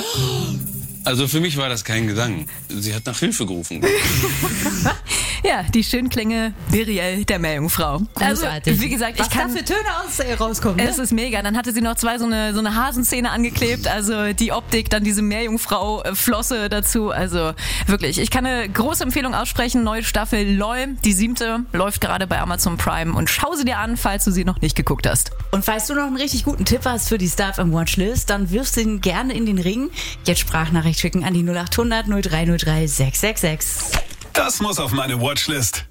Also für mich war das kein Gesang. Sie hat nach Hilfe gerufen. Ja, die Schönklänge Biriel der Meerjungfrau. Großartig. Also, wie gesagt, was da für Töne rauskommen. Ne? Es ist mega. Dann hatte sie noch zwei so eine Hasenzähne angeklebt. Also die Optik, dann diese Meerjungfrau-Flosse dazu. Also wirklich, ich kann eine große Empfehlung aussprechen. Neue Staffel Loi, die 7. läuft gerade bei Amazon Prime. Und schau sie dir an, falls du sie noch nicht geguckt hast. Und falls du noch einen richtig guten Tipp hast für die Star FM Watchlist, dann wirfst du ihn gerne in den Ring. Jetzt Sprachnachricht schicken an die 0800 0303 666. Das muss auf meine Watchlist.